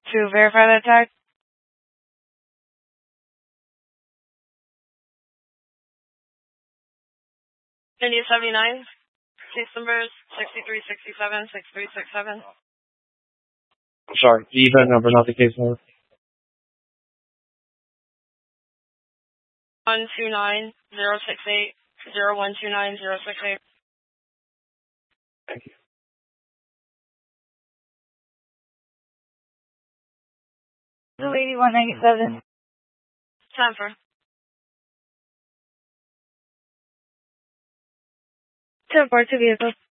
To verify that tag. India 79. Case numbers 6367, 6367. I'm sorry, the event number, not the case number. 129-068, 0129-068. Thank you. The lady 197. Time for. Report to vehicle.